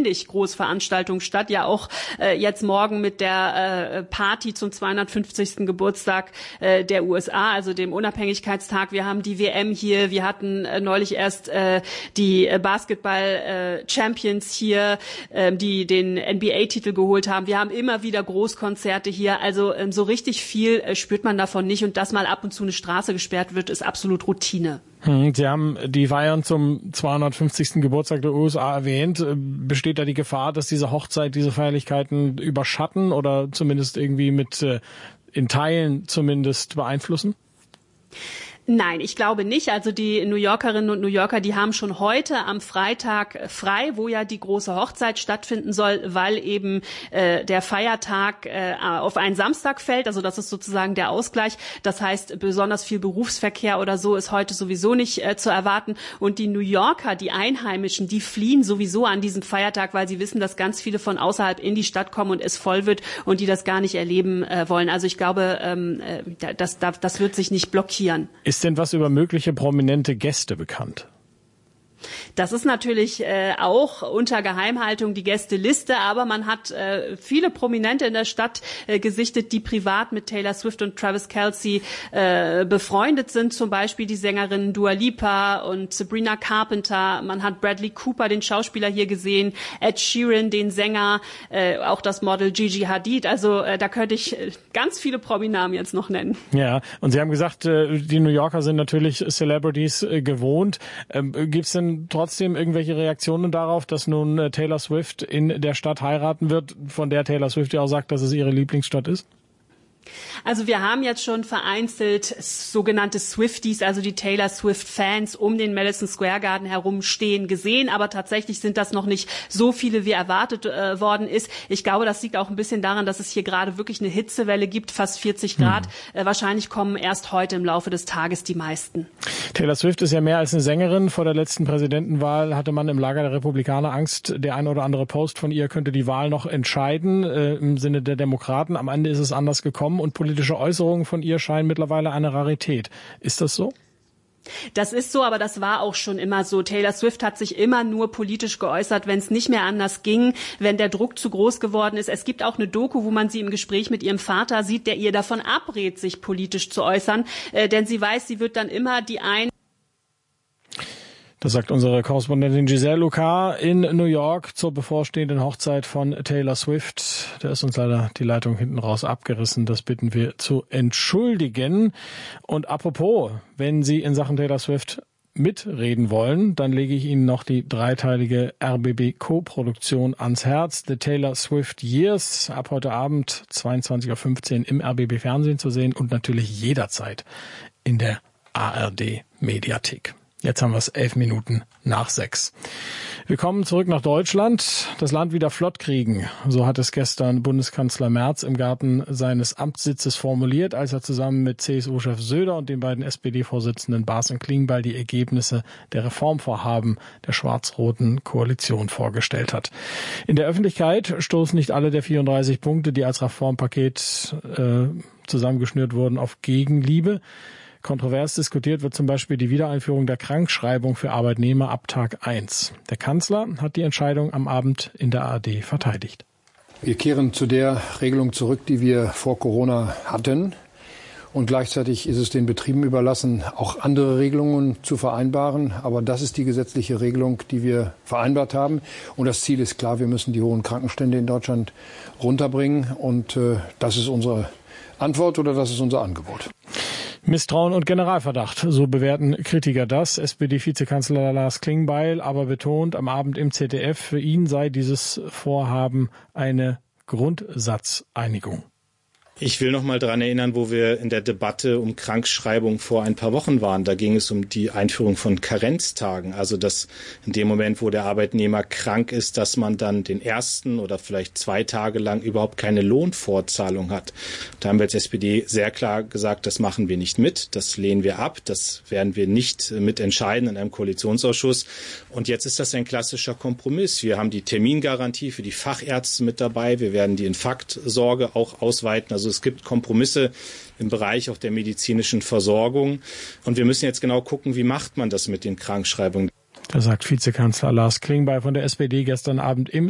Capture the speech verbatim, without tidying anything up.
ständig Großveranstaltungen statt. Ja, auch äh, jetzt morgen mit der äh, Party zum zweihundertfünfzigsten Geburtstag äh, der U S A, also dem Unabhängigkeitstag. Wir haben die W M hier. Wir hatten äh, neulich erst äh, die äh, Basketball-Champions äh, hier, äh, die den N B A-Titel geholt haben. Wir haben immer wieder Großkonzerte hier. Also ähm, so richtig viel äh, spürt man davon nicht. Und dass mal ab und zu eine Straße gesperrt wird, ist absolut Routine. Sie haben die Feiern zum zweihundertfünfzigsten Geburtstag der U S A erwähnt. Besteht da die Gefahr, dass diese Hochzeit, diese Feierlichkeiten überschatten oder zumindest irgendwie mit in Teilen zumindest beeinflussen? Nein, ich glaube nicht. Also die New Yorkerinnen und New Yorker, die haben schon heute am Freitag frei, wo ja die große Hochzeit stattfinden soll, weil eben äh, der Feiertag äh, auf einen Samstag fällt. Also das ist sozusagen der Ausgleich. Das heißt, besonders viel Berufsverkehr oder so ist heute sowieso nicht äh, zu erwarten. Und die New Yorker, die Einheimischen, die fliehen sowieso an diesem Feiertag, weil sie wissen, dass ganz viele von außerhalb in die Stadt kommen und es voll wird und die das gar nicht erleben äh, wollen. Also ich glaube, ähm, das, das, das wird sich nicht blockieren. Ist denn was über mögliche prominente Gäste bekannt? Das ist natürlich äh, auch unter Geheimhaltung die Gästeliste, aber man hat äh, viele Prominente in der Stadt äh, gesichtet, die privat mit Taylor Swift und Travis Kelce äh, befreundet sind, zum Beispiel die Sängerinnen Dua Lipa und Sabrina Carpenter. Man hat Bradley Cooper, den Schauspieler, hier gesehen, Ed Sheeran, den Sänger, äh, auch das Model Gigi Hadid. Also äh, da könnte ich äh, ganz viele Prominamen jetzt noch nennen. Ja, und Sie haben gesagt, äh, die New Yorker sind natürlich Celebrities äh, gewohnt. Ähm, gibt's denn trotzdem irgendwelche Reaktionen darauf, dass nun äh, Taylor Swift in der Stadt heiraten wird, von der Taylor Swift ja auch sagt, dass es ihre Lieblingsstadt ist? Also wir haben jetzt schon vereinzelt sogenannte Swifties, also die Taylor Swift-Fans um den Madison Square Garden herum stehen gesehen, aber tatsächlich sind das noch nicht so viele, wie erwartet äh, worden ist. Ich glaube, das liegt auch ein bisschen daran, dass es hier gerade wirklich eine Hitzewelle gibt, fast vierzig Grad. Hm. Äh, wahrscheinlich kommen erst heute im Laufe des Tages die meisten. Taylor Swift ist ja mehr als eine Sängerin. Vor der letzten Präsidentenwahl hatte man im Lager der Republikaner Angst, der ein oder andere Post von ihr könnte die Wahl noch entscheiden, äh, im Sinne der Demokraten. Am Ende ist es anders gekommen und politische Äußerungen von ihr scheinen mittlerweile eine Rarität. Ist das so? Das ist so, aber das war auch schon immer so. Taylor Swift hat sich immer nur politisch geäußert, wenn es nicht mehr anders ging, wenn der Druck zu groß geworden ist. Es gibt auch eine Doku, wo man sie im Gespräch mit ihrem Vater sieht, der ihr davon abrät, sich politisch zu äußern, äh, denn sie weiß, sie wird dann immer die ein Das sagt unsere Korrespondentin Giselle Lucas in New York zur bevorstehenden Hochzeit von Taylor Swift. Da ist uns leider die Leitung hinten raus abgerissen. Das bitten wir zu entschuldigen. Und apropos, wenn Sie in Sachen Taylor Swift mitreden wollen, dann lege ich Ihnen noch die dreiteilige R B B-Co-Produktion ans Herz. The Taylor Swift Years, ab heute Abend zweiundzwanzig Uhr fünfzehn im R B B-Fernsehen zu sehen und natürlich jederzeit in der A R D-Mediathek. Jetzt haben wir es elf Minuten nach sechs. Wir kommen zurück nach Deutschland. Das Land wieder flott kriegen. So hat es gestern Bundeskanzler Merz im Garten seines Amtssitzes formuliert, als er zusammen mit C S U-Chef Söder und den beiden S P D-Vorsitzenden Baas und Klingbeil die Ergebnisse der Reformvorhaben der schwarz-roten Koalition vorgestellt hat. In der Öffentlichkeit stoßen nicht alle der vierunddreißig Punkte, die als Reformpaket äh, zusammengeschnürt wurden, auf Gegenliebe. Kontrovers diskutiert wird zum Beispiel die Wiedereinführung der Krankschreibung für Arbeitnehmer ab Tag eins. Der Kanzler hat die Entscheidung am Abend in der A R D verteidigt. Wir kehren zu der Regelung zurück, die wir vor Corona hatten. Und gleichzeitig ist es den Betrieben überlassen, auch andere Regelungen zu vereinbaren. Aber das ist die gesetzliche Regelung, die wir vereinbart haben. Und das Ziel ist klar, wir müssen die hohen Krankenstände in Deutschland runterbringen. Und äh, das ist unsere Antwort oder das ist unser Angebot. Misstrauen und Generalverdacht, so bewerten Kritiker das. S P D-Vizekanzler Lars Klingbeil aber betont am Abend im Z D F, für ihn sei dieses Vorhaben eine Grundsatzeinigung. Ich will noch mal daran erinnern, wo wir in der Debatte um Krankschreibung vor ein paar Wochen waren. Da ging es um die Einführung von Karenztagen. Also dass in dem Moment, wo der Arbeitnehmer krank ist, dass man dann den ersten oder vielleicht zwei Tage lang überhaupt keine Lohnfortzahlung hat. Da haben wir als S P D sehr klar gesagt, das machen wir nicht mit. Das lehnen wir ab. Das werden wir nicht mitentscheiden in einem Koalitionsausschuss. Und jetzt ist das ein klassischer Kompromiss. Wir haben die Termingarantie für die Fachärzte mit dabei. Wir werden die Infarktsorge auch ausweiten. Also es gibt Kompromisse im Bereich auch der medizinischen Versorgung. Und wir müssen jetzt genau gucken, wie macht man das mit den Krankschreibungen. Das sagt Vizekanzler Lars Klingbeil von der S P D gestern Abend im